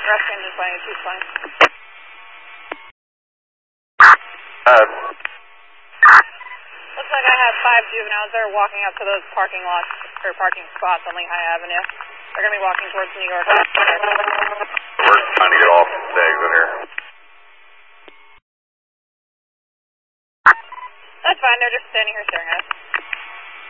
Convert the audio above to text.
Rescue engine 2220. Looks like I have 5 juveniles. They're walking up to those parking lots, or parking spots on Lehigh Avenue. They're going to be walking towards New York. We're trying to get off the exit here. That's fine. They're just standing here staring at us.